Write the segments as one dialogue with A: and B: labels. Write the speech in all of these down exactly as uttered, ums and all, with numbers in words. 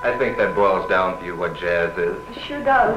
A: I think that boils down for you what jazz is.
B: It sure does.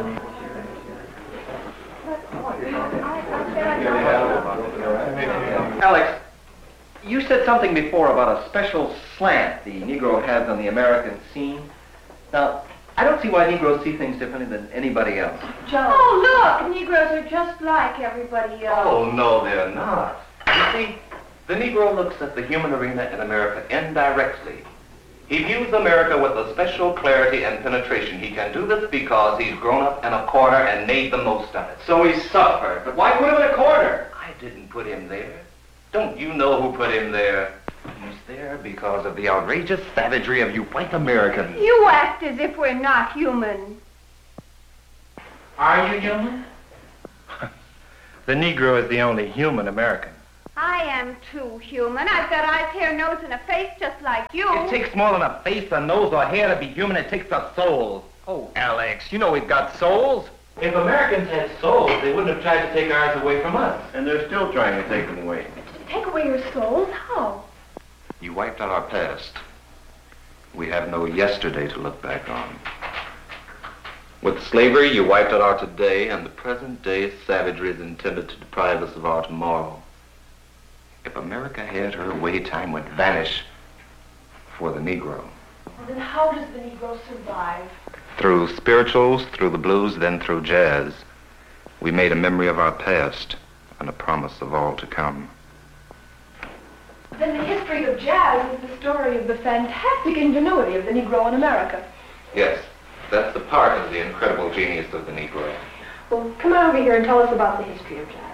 C: Alex, you said something before about a special slant the Negro has on the American scene. Now, I don't see why Negroes see things differently than anybody else.
B: Joe. Oh, look, Negroes are just like everybody else.
A: Oh, no, they're not. You see, the Negro looks at the human arena in America indirectly. He views America with a special clarity and penetration. He can do this because he's grown up in a corner and made the most of it.
C: So he suffered, but why put him in a corner?
A: I didn't put him there. Don't you know who put him there? He's there because of the outrageous savagery of you white Americans.
B: You act as if we're not human.
A: Are you human? The Negro is the only human American.
B: I am too human. I've got eyes, hair, nose, and a face just like you.
A: It takes more than a face, a nose, or hair to be human. It takes a soul. Oh, Alex, you know we've got souls. If Americans had souls, they wouldn't have tried to take ours away from us. And they're still trying to take them away.
B: Take away your souls? How?
A: You wiped out our past. We have no yesterday to look back on. With slavery, you wiped out our today, and the present day savagery is intended to deprive us of our tomorrow. If America had her way, time would vanish for the Negro.
B: Well, then how does the Negro survive?
A: Through spirituals, through the blues, then through jazz. We made a memory of our past and a promise of all to come.
B: Then the history of jazz is the story of the fantastic ingenuity of the Negro in America.
A: Yes, that's the part of the incredible genius of the Negro.
B: Well, come on over here and tell us about the history of jazz.